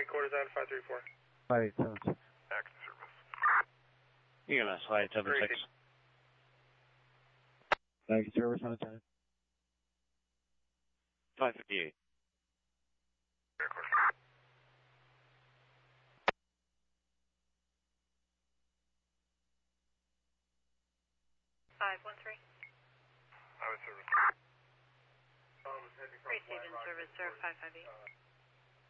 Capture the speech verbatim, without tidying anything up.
quarters on five three four. five eight seven six. Active service. E M S five eight seven six. Active service on attendant. five fifty-eight. Air course. five one three. Highway service. Great Haven service, sir, five five eight.